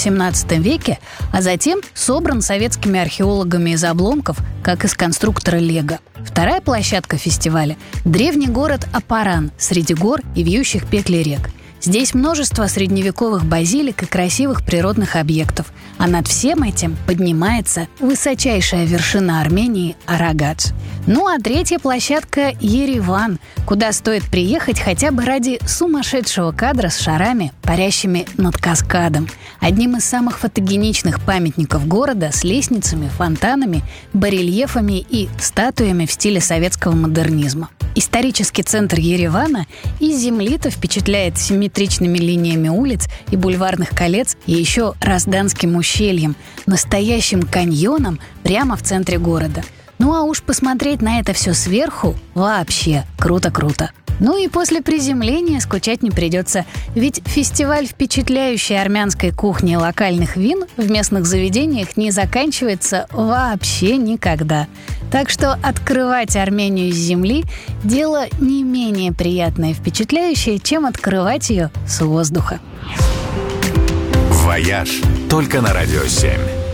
XVII веке, а затем собран советскими археологами из обломков, как из конструктора Лего. Вторая площадка фестиваля – древний город Апаран среди гор и вьющих петлей рек. Здесь множество средневековых базилик и красивых природных объектов, а над всем этим поднимается высочайшая вершина Армении – Арагац. Ну а третья площадка – Ереван, куда стоит приехать хотя бы ради сумасшедшего кадра с шарами, парящими над каскадом, одним из самых фотогеничных памятников города с лестницами, фонтанами, барельефами и статуями в стиле советского модернизма. Исторический центр Еревана из земли-то впечатляет симметричными линиями улиц и бульварных колец и еще Разданским ущельем, настоящим каньоном прямо в центре города. Ну а уж посмотреть на это все сверху вообще круто-круто. Ну и после приземления скучать не придется, ведь фестиваль впечатляющей армянской кухни и локальных вин в местных заведениях не заканчивается вообще никогда. Так что открывать Армению с земли – дело не менее приятное и впечатляющее, чем открывать ее с воздуха. «Вояж» только на Радио 7.